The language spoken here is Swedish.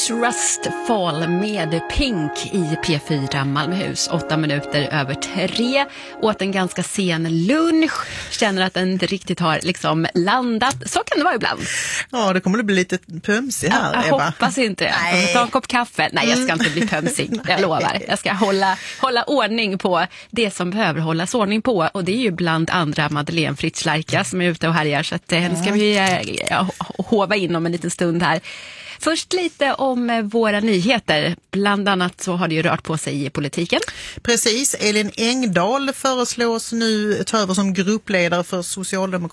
Trustfall med Pink i P4 Malmöhus. 8 minuter över 3. Åt en ganska sen lunch. Känner att den inte riktigt har liksom landat. Så kan det vara ibland. Ja, det kommer att bli lite pömsig här, jag Eva. hoppas inte det. Nej. Ta en kopp kaffe. Nej, jag ska inte bli pömsig. Jag lovar. Jag ska hålla ordning på det som behöver hållas ordning på. Och det är ju bland andra Madeleine Fritz-Larka som är ute och härjar. Så att henne ska vi hova in om en liten stund här. Först lite om våra nyheter. Bland annat så har det ju rört på sig i politiken. Precis, Elin Engdahl föreslås nu ta över som gruppledare för Socialdemokraterna.